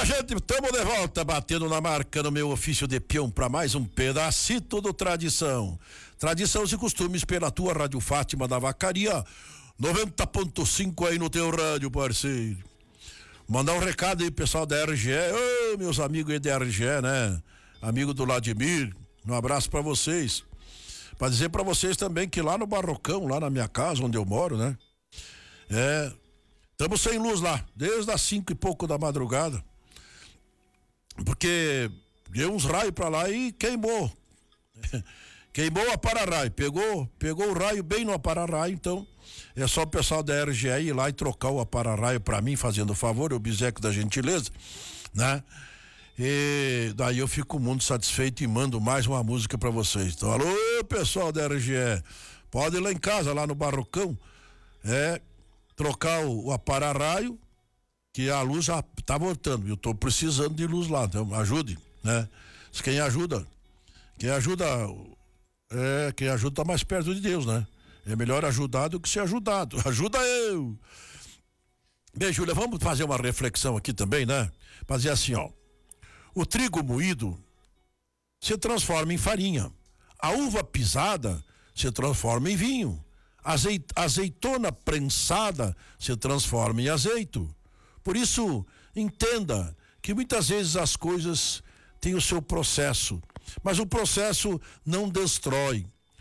gente, estamos de volta, batendo na marca no meu ofício de peão para mais um pedacito do Tradição. Tradições e costumes pela tua Rádio Fátima da Vacaria, 90.5 aí no teu rádio, parceiro. Mandar um recado aí, pessoal da RGE, meus amigos aí da RGE, né? Amigo do Vladimir, um abraço para vocês. Para dizer para vocês também que lá no Barrocão, lá na minha casa, onde eu moro, né? Estamos sem luz lá, desde as 5 e pouco da madrugada. Porque deu uns raios pra lá e queimou. Queimou a para-raio. Pegou o raio bem no para-raio, então é só o pessoal da RGE ir lá e trocar o para-raio pra mim, fazendo favor, o obséquio da gentileza, né? E daí eu fico muito satisfeito e mando mais uma música pra vocês. Então, alô, pessoal da RGE, pode ir lá em casa, lá no Barrocão, trocar o para-raio, que a luz já tá voltando. Eu tô precisando de luz lá, então ajude, né? Quem ajuda tá mais perto de Deus, né? É melhor ajudar do que ser ajudado. Ajuda eu! Bem, Júlia, vamos fazer uma reflexão aqui também, né? Fazer assim, ó. O trigo moído se transforma em farinha. A uva pisada se transforma em vinho. Azeitona prensada se transforma em azeite. Por isso, entenda que muitas vezes as coisas têm o seu processo, mas o processo não destrói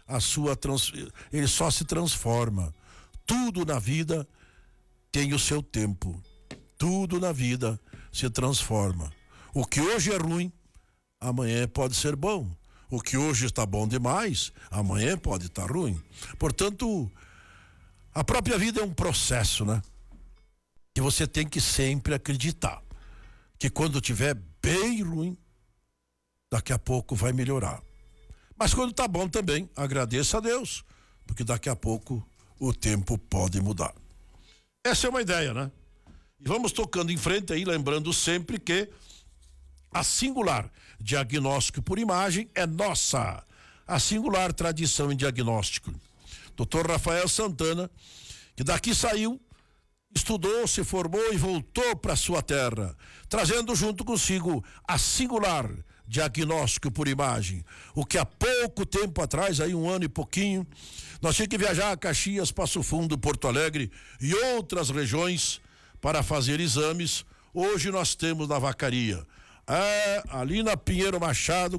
ele só se transforma. Tudo na vida tem o seu tempo. Tudo na vida se transforma. O que hoje é ruim, amanhã pode ser bom. O que hoje está bom demais, amanhã pode estar ruim. Portanto, a própria vida é um processo, né? Que você tem que sempre acreditar que quando tiver bem ruim, daqui a pouco vai melhorar. Mas quando tá bom também, agradeça a Deus, porque daqui a pouco o tempo pode mudar. Essa é uma ideia, né? E vamos tocando em frente aí, lembrando sempre que a Singular Diagnóstico por Imagem é nossa. A Singular Tradição em Diagnóstico. Dr. Rafael Santana, que daqui saiu, estudou, se formou e voltou para sua terra, trazendo junto consigo a Singular Diagnóstico por Imagem. O que há pouco tempo atrás, aí 1 ano e pouquinho, nós tínhamos que viajar a Caxias, Passo Fundo, Porto Alegre e outras regiões para fazer exames. Hoje nós temos na Vacaria. Ali na Pinheiro Machado,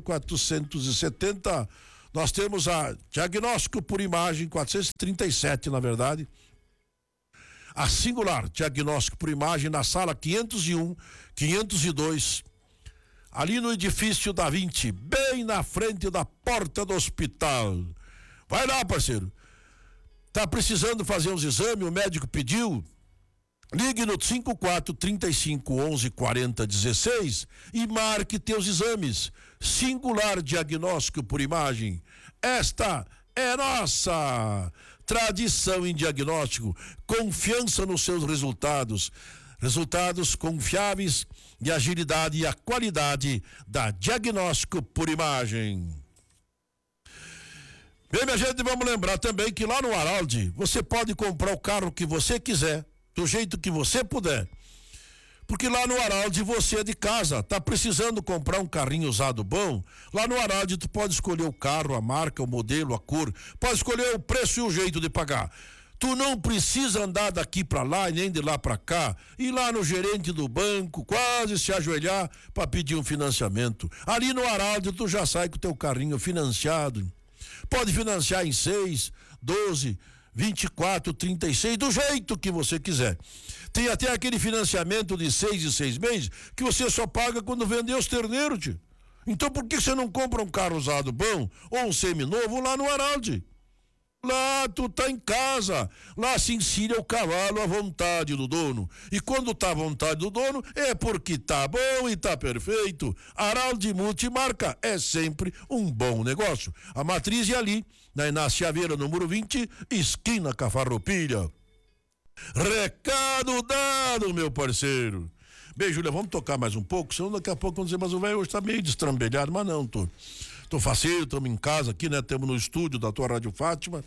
470, nós temos a Diagnóstico por Imagem, 437, na verdade. A Singular Diagnóstico por Imagem na sala 501, 502, ali no edifício da 20, bem na frente da porta do hospital. Vai lá, parceiro. Tá precisando fazer uns exames, o médico pediu? Ligue no 54-35-11-40-16 e marque teus exames. Singular Diagnóstico por Imagem. Esta é nossa tradição em diagnóstico, confiança nos seus resultados confiáveis e agilidade e a qualidade da Diagnóstico por Imagem. Bem, minha gente, vamos lembrar também que lá no Araldi você pode comprar o carro que você quiser, do jeito que você puder. Porque lá no Araldi você é de casa, tá precisando comprar um carrinho usado bom? Lá no Araldi tu pode escolher o carro, a marca, o modelo, a cor, pode escolher o preço e o jeito de pagar. Tu não precisa andar daqui para lá e nem de lá para cá, ir lá no gerente do banco, quase se ajoelhar para pedir um financiamento. Ali no Araldi tu já sai com o teu carrinho financiado. Pode financiar em 6, 12, 24, 36, do jeito que você quiser. Tem até aquele financiamento de 6 e 6 meses que você só paga quando vender os terneiros, tio. Então por que você não compra um carro usado bom ou um seminovo lá no Araldi? Lá tu tá em casa, lá se ensina o cavalo à vontade do dono. E quando tá à vontade do dono, é porque tá bom e tá perfeito. Araldi Multimarca é sempre um bom negócio. A matriz é ali, na Inácio Chaveira, número 20, esquina Cafarroupilha. Recado dado, meu parceiro. Bem, Júlia, vamos tocar mais um pouco, senão daqui a pouco vamos dizer, mas o velho hoje tá meio destrambelhado, mas não, tô faceiro, estamos em casa aqui, né? Estamos no estúdio da tua Rádio Fátima.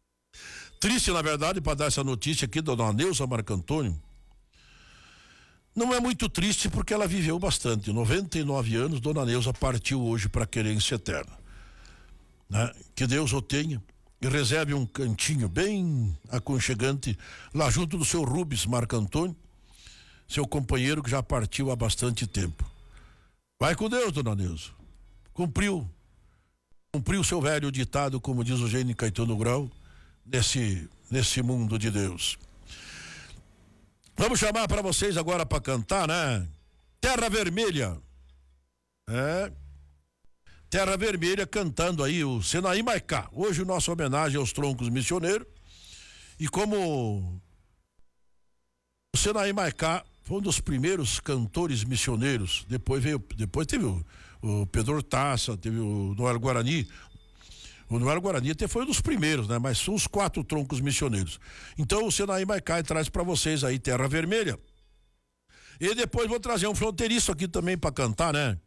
Triste, na verdade, para dar essa notícia aqui da dona Neuza Marco Antônio. Não é muito triste porque ela viveu bastante. 99 anos, Dona Neuza partiu hoje para a querência eterna. Né? Que Deus o tenha e reserve um cantinho bem aconchegante lá junto do seu Rubens Marco Antônio, seu companheiro que já partiu há bastante tempo. Vai com Deus, Dona Neuza. Cumpriu seu velho ditado, como diz o Gênio Caetano Grau, nesse mundo de Deus. Vamos chamar para vocês agora para cantar, né? Terra Vermelha. Terra Vermelha cantando aí o Senaí Maicá. Hoje o nosso homenagem aos troncos missioneiros. E como o Senaí Maicá foi um dos primeiros cantores missioneiros, depois teve o Pedro Taça, teve o Noel Guarani. O Noel Guarani até foi um dos primeiros, né? Mas são os 4 troncos missioneiros. Então o Senaí Maicá traz para vocês aí Terra Vermelha. E depois vou trazer um fronteiriço aqui também para cantar, né?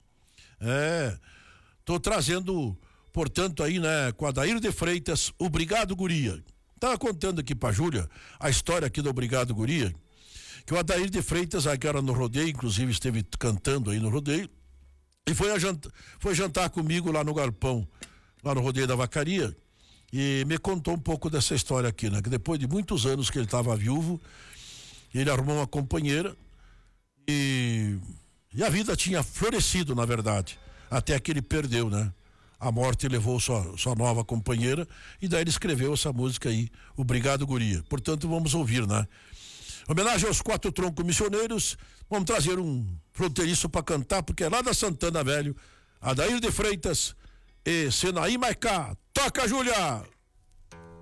Tô trazendo, portanto, aí, né, com Adair de Freitas, o Obrigado Guria. Tava contando aqui pra Júlia a história aqui do Obrigado Guria, que o Adair de Freitas, que era no rodeio, inclusive esteve cantando aí no rodeio, e foi jantar comigo lá no galpão, lá no rodeio da Vacaria, e me contou um pouco dessa história aqui, né? Que depois de muitos anos que ele estava viúvo, ele arrumou uma companheira e a vida tinha florescido, na verdade, até que ele perdeu, né? A morte levou sua nova companheira e daí ele escreveu essa música aí, Obrigado Guria. Portanto, vamos ouvir, né? Homenagem aos 4 troncos missioneiros, vamos trazer um fronteiriço para cantar, porque é lá da Santana Velho, Adair de Freitas e Senaí Maicá. Toca, Júlia!